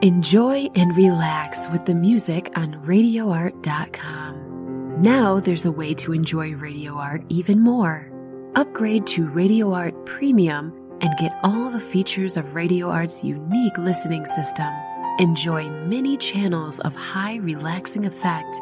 Enjoy and relax with the music on RadioArt.com. Now there's a way to enjoy Radio Art even more. Upgrade to Radio Art Premium and get all the features of Radio Art's unique listening system. Enjoy many channels of high relaxing effect